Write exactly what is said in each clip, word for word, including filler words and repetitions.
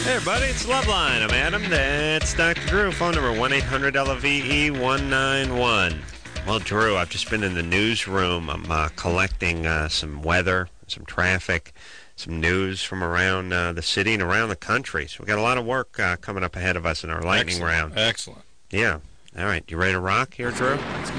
Hey everybody, it's Loveline. I'm Adam. That's Doctor Drew. Phone number one eight hundred L V E one nine one. Well, Drew, I've just been in the newsroom. I'm uh, collecting uh, some weather, some traffic, some news from around uh, the city and around the country. So we've got a lot of work uh, coming up ahead of us in our lightning Excellent. round. Excellent. Yeah. All right. You ready to rock here, Drew?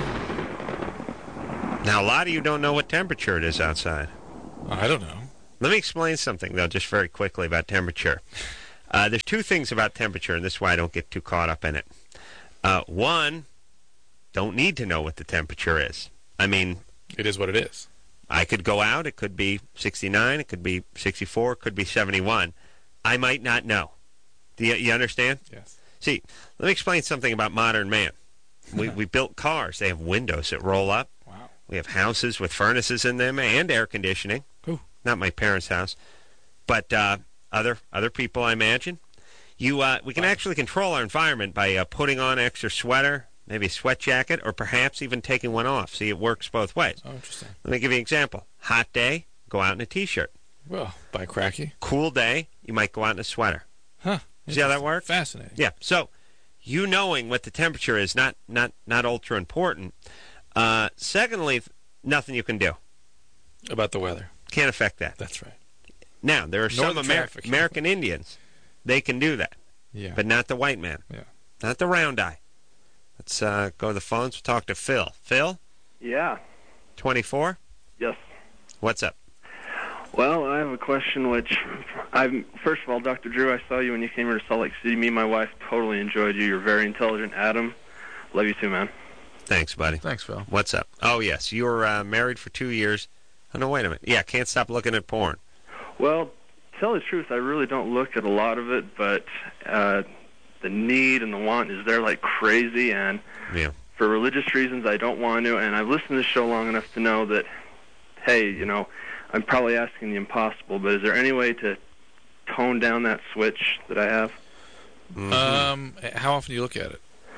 Now, a lot of you don't know what temperature it is outside. I don't know. Let me explain something, though, just very quickly about temperature. Uh, there's two things about temperature, and this is why I don't get too caught up in it. Uh, one, don't need to know what the temperature is. I mean, It is what it is. I could go out. It could be sixty-nine. It could be sixty-four. It could be seventy-one. I might not know. Do you, you understand? Yes. See, let me explain something about modern man. We, we built cars. They have windows that roll up. Wow. We have houses with furnaces in them and air conditioning. Ooh. Not my parents' house, but uh, other other people, I imagine. You, uh, we can Wow. actually control our environment by uh, putting on an extra sweater, maybe a sweat jacket, or perhaps even taking one off. See, it works both ways. Oh, interesting. Let me give you an example. Hot day, go out in a T-shirt. Well, by cracky. Cool day, you might go out in a sweater. Huh. See how that works? Fascinating. Yeah. So, you knowing what the temperature is not not not ultra important. Uh, secondly, nothing you can do. About the weather. Can't affect that. That's right. Now, there are Nor some the Amer- traffic. American Indians. They can do that, Yeah. but not the white man. Yeah. Not the round eye. Let's uh, go to the phones. We'll talk to Phil. Phil, Yeah. twenty-four? Yes. What's up? Well, I have a question which I'm first of all, Doctor Drew, I saw you when you came here to Salt Lake City. Me and my wife totally enjoyed you. You're very intelligent. Adam, love you too, man. Thanks, buddy. Thanks, Phil. What's up? Oh, yes. You were uh, married for two years. Oh, no, wait a minute. Yeah, can't stop looking at porn. Well, to tell the truth, I really don't look at a lot of it, but uh, the need and the want is there like crazy, and Yeah. for religious reasons, I don't want to, and I've listened to this show long enough to know that, hey, you know, I'm probably asking the impossible, but is there any way to tone down that switch that I have? Mhm. Um, how often do you look at it?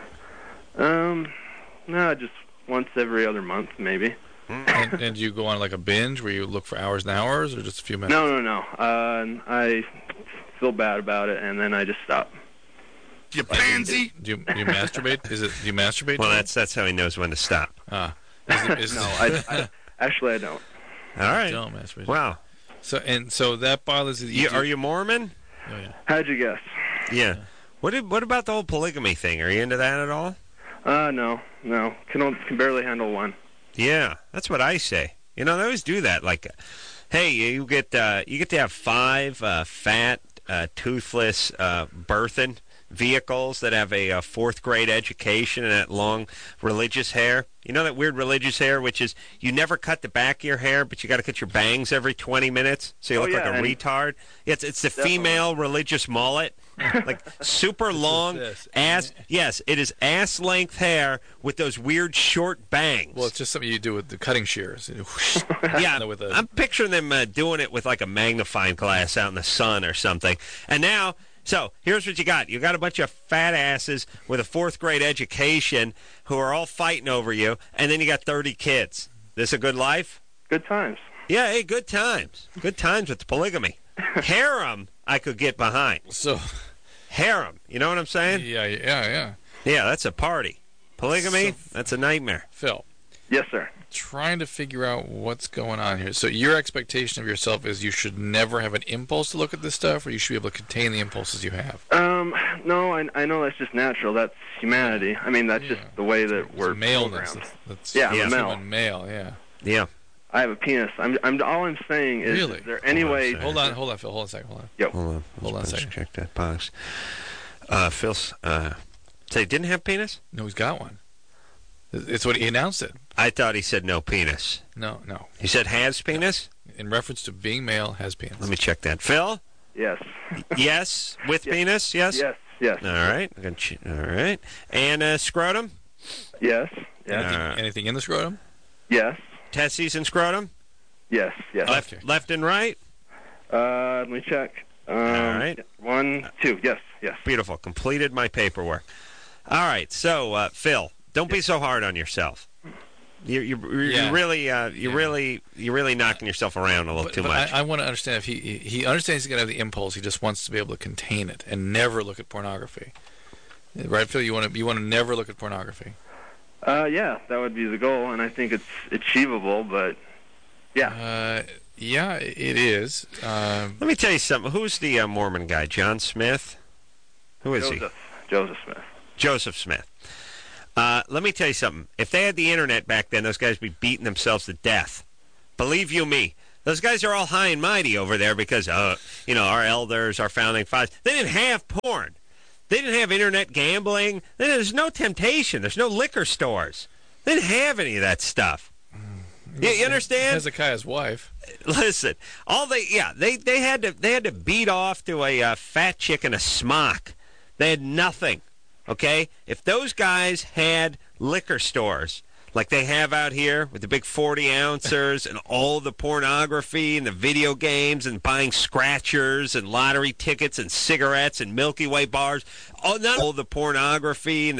Um, no, just once every other month, maybe. and, and do you go on like a binge where you look for hours and hours, or just a few minutes? No, no, no. Uh, I feel bad about it, and then I just stop. You pansy! Do you, do you masturbate? Is it? Do you masturbate? Well, to it? that's that's how he knows when to stop. Ah. Is it, is No, it, I, I actually I don't. All right. don't masturbate. Wow. So and so that bothers you. You, do- are you Mormon? Oh, yeah. How'd you guess? Yeah. What did, What about the whole polygamy thing? Are you into that at all? Uh, no, no. Can on- can barely handle one. Yeah, that's what I say. You know, they always do that. Like, uh, hey, you get uh, you get to have five uh, fat, uh, toothless, uh, birthing vehicles that have a, uh fourth grade education and that long religious hair. You know that weird religious hair, which is you never cut the back of your hair, but you got to cut your bangs every twenty minutes, so you Oh, look yeah, like a and- retard. It's it's the Definitely. female religious mullet, like super long this? ass. Yes, it is ass length hair with those weird short bangs. Well, it's just something you do with the cutting shears. You know, whoosh. Yeah, No, with a- I'm picturing them uh, doing it with like a magnifying glass out in the sun or something. And now, so here's what you got. You got a bunch of fat asses with a fourth grade education who are all fighting over you, and then you got thirty kids. This a good life? Good times. Yeah, hey, good times. Good times with the polygamy. Harem, I could get behind. So Harem, you know what I'm saying? yeah, yeah, yeah. Yeah, that's a party. Polygamy, So- that's a nightmare. Phil, Yes, sir. trying to figure out what's going on here. So your expectation of yourself is you should never have an impulse to look at this stuff, or you should be able to contain the impulses you have. Um, no, I, I know that's just natural. That's humanity. I mean, that's Yeah. just the way that It's we're maleness. programmed. That's, that's Yeah, I'm a human male. male. Yeah. Yeah. I have a penis. I'm, I'm. All I'm saying is, Really? is there any Hold on a way? second. Hold on, hold on, Phil. Hold on a second. Hold on. Yo. Hold on. Hold on a Let's second. check that box. Uh, Phil's, uh, so he didn't have penis? No, he's got one. It's what he announced it. I thought he said no penis. No, no. He said has penis? In reference to being male, has penis. Let me check that. Phil? Yes. Yes, with Yes. penis? Yes? Yes. Yes. All right. I'm gonna ch- All right. And uh, scrotum? Yes. Yes. anything, Uh, anything in the scrotum? Yes. Testes and scrotum? Yes. Yes. Left, Okay. left and right? Uh, let me check. Um, All right. One, two. Yes. Yes. Beautiful. Completed my paperwork. All right. So, uh, Phil, don't be so hard on yourself. You're you're, Yeah. you're really uh, you're Yeah. really you're really knocking yourself around a little But, too but much. I, I want to understand if he he he understands he's going to have the impulse. He just wants to be able to contain it and never look at pornography. Right, Phil? You want to you want to never look at pornography. Uh, yeah, that would be the goal, and I think it's achievable. But yeah, Uh, yeah, it is. Um, Let me tell you something. Who's the uh, Mormon guy? John Smith? Who is he? Joseph Joseph Smith. Joseph Smith. Uh, let me tell you something. If they had the internet back then, those guys would be beating themselves to death. Believe you me. Those guys are all high and mighty over there because, uh, you know, our elders, our founding fathers, they didn't have porn. They didn't have internet gambling. There's no temptation. There's no liquor stores. They didn't have any of that stuff. You, you understand? Hezekiah's wife. Listen, all they yeah they, they had to they had to beat off to a uh, fat chick in a smock. They had nothing. Okay, if those guys had liquor stores like they have out here with the big forty ouncers and all the pornography and the video games and buying scratchers and lottery tickets and cigarettes and Milky Way bars, all, not all the pornography and the